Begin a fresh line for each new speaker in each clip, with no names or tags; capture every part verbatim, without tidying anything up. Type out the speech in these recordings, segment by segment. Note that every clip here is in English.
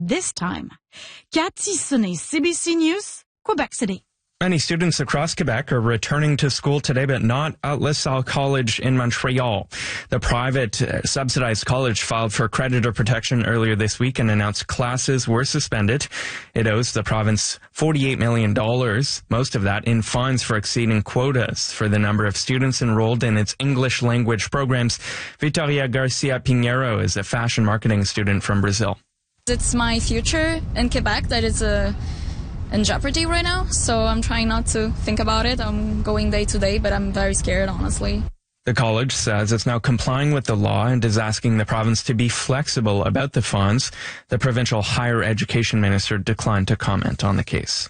this time. Cathy Sonnet, C B C News, Quebec City.
Many students across Quebec are returning to school today, but not at La Salle College in Montreal. The private uh, subsidized college filed for creditor protection earlier this week and announced classes were suspended. It owes the province forty-eight million dollars, most of that in fines for exceeding quotas for the number of students enrolled in its English language programs. Victoria Garcia Pinheiro is a fashion marketing student from Brazil.
It's my future in Quebec that is a in jeopardy right now, so I'm trying not to think about it. I'm going day to day, but I'm very scared, honestly.
The college says it's now complying with the law and is asking the province to be flexible about the fines. The provincial higher education minister declined to comment on the case.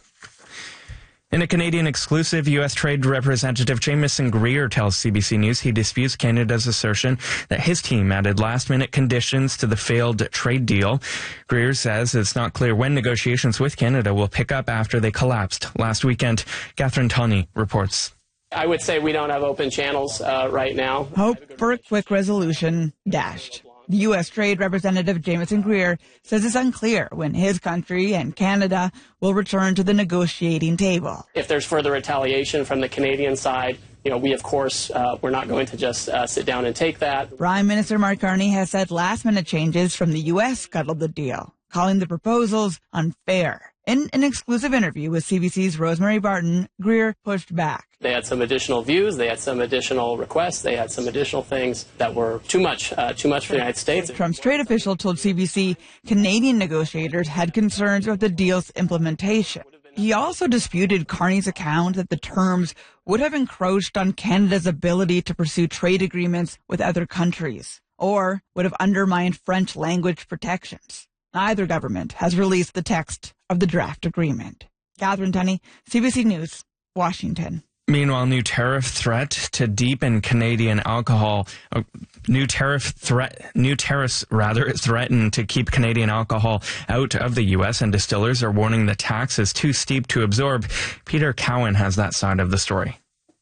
In a Canadian exclusive, U S Trade Representative Jamieson Greer tells C B C News he disputes Canada's assertion that his team added last-minute conditions to the failed trade deal. Greer says it's not clear when negotiations with Canada will pick up after they collapsed last weekend. Catherine Tunney reports.
I would say we don't have open channels uh, right now.
Hope for a quick resolution dashed. The U S Trade Representative Jamieson Greer says it's unclear when his country and Canada will return to the negotiating table.
If there's further retaliation from the Canadian side, you know, we, of course, uh, we're not going to just uh, sit down and take that.
Prime Minister Mark Carney has said last-minute changes from the U S scuttled the deal, calling the proposals unfair. In an exclusive interview with C B C's Rosemary Barton, Greer pushed back.
They had some additional views, they had some additional requests, they had some additional things that were too much, uh, too much for the United States.
Trump's trade official told C B C Canadian negotiators had concerns about the deal's implementation. He also disputed Carney's account that the terms would have encroached on Canada's ability to pursue trade agreements with other countries, or would have undermined French language protections. Neither government has released the text of the draft agreement. Catherine Tunney, C B C News, Washington.
Meanwhile, new tariff threat to deepen Canadian alcohol. Uh, new tariff threat, new tariffs rather threaten to keep Canadian alcohol out of the U S, and distillers are warning the tax is too steep to absorb. Peter Cowan has that side of the story.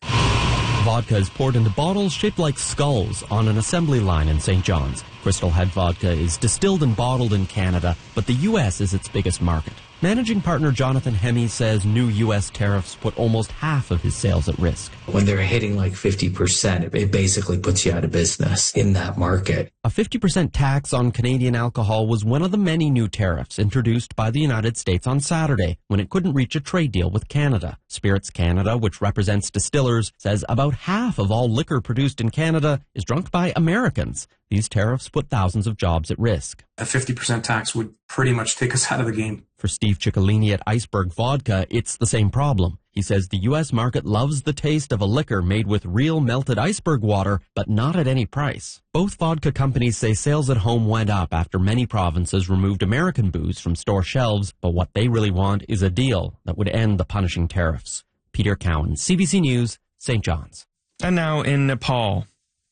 Vodka is poured into bottles shaped like skulls on an assembly line in Saint John's. Crystal Head vodka is distilled and bottled in Canada, but the U S is its biggest market. Managing partner Jonathan Hemme says new U S tariffs put almost half of his sales at risk.
When they're hitting like fifty percent, it basically puts you out of business in that market.
A fifty percent tax on Canadian alcohol was one of the many new tariffs introduced by the United States on Saturday when it couldn't reach a trade deal with Canada. Spirits Canada, which represents distillers, says about half of all liquor produced in Canada is drunk by Americans. These tariffs put thousands of jobs at risk.
A fifty percent tax would pretty much take us out of the game.
For Steve Ciccolini at Iceberg Vodka, it's the same problem. He says the U S market loves the taste of a liquor made with real melted iceberg water, but not at any price. Both vodka companies say sales at home went up after many provinces removed American booze from store shelves, but what they really want is a deal that would end the punishing tariffs. Peter Cowan, C B C News, Saint John's.
And now in Nepal.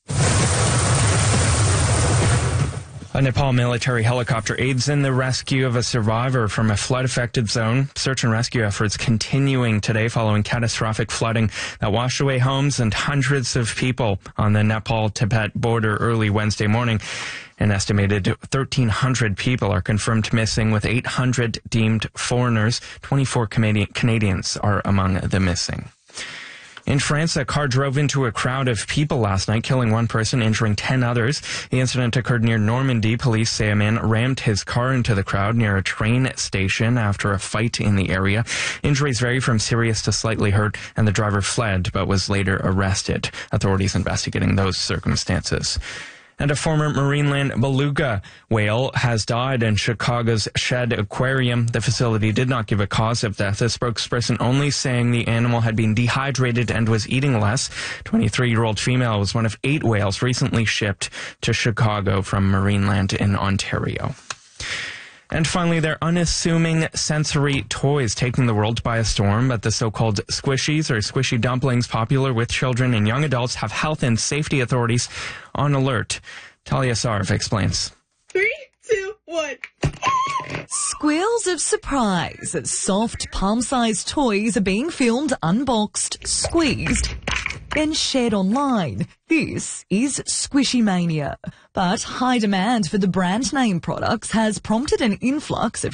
A Nepal military helicopter aids in the rescue of a survivor from a flood-affected zone. Search and rescue efforts continuing today following catastrophic flooding that washed away homes and hundreds of people on the Nepal-Tibet border early Wednesday morning. An estimated thirteen hundred people are confirmed missing, with eight hundred deemed foreigners. twenty-four Canadians are among the missing. In France, a car drove into a crowd of people last night, killing one person, injuring ten others. The incident occurred near Normandy. Police say a man rammed his car into the crowd near a train station after a fight in the area. Injuries vary from serious to slightly hurt, and the driver fled but was later arrested. Authorities investigating those circumstances. And a former Marineland beluga whale has died in Chicago's Shedd Aquarium. The facility did not give a cause of death, a spokesperson only saying the animal had been dehydrated and was eating less. twenty-three-year-old female was one of eight whales recently shipped to Chicago from Marineland in Ontario. And finally, they're unassuming sensory toys taking the world by a storm, but the so-called squishies or squishy dumplings, popular with children and young adults, have health and safety authorities on alert. Talia Sarv explains.
Three, two, one. Squeals of surprise as soft palm-sized toys are being filmed, unboxed, squeezed, then shared online. This is Squishy Mania. But high demand for the brand name products has prompted an influx of